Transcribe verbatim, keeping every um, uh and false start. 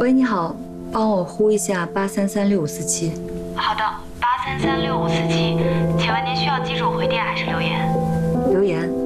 喂，你好，帮我呼一下八三三六五四七。 好的，八三三六五四七，请问您需要机主回电还是留言？ 留言。